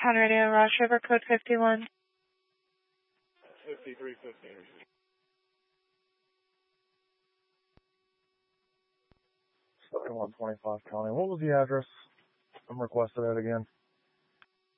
Town Radio, Ross River, code 51. 5350. 7125 County. What was the address? I'm requested that again.